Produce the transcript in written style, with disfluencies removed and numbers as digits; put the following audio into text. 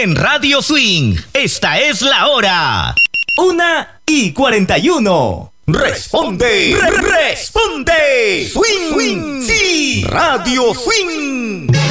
en Radio Swing. Esta es la hora. 1:41. Responde. Responde. Swing. Sí. Radio Swing.